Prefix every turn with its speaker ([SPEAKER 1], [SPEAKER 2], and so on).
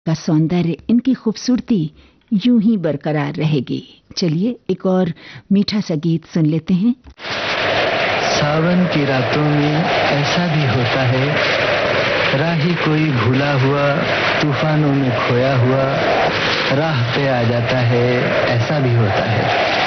[SPEAKER 1] का सौंदर्य, इनकी खूबसूरती यूं ही बरकरार रहेगी। चलिए एक और मीठा सा गीत सुन लेते हैं।
[SPEAKER 2] सावन की रातों में ऐसा भी होता है, राही कोई भूला हुआ तूफानों में खोया हुआ राह पे आ जाता है, ऐसा भी होता है।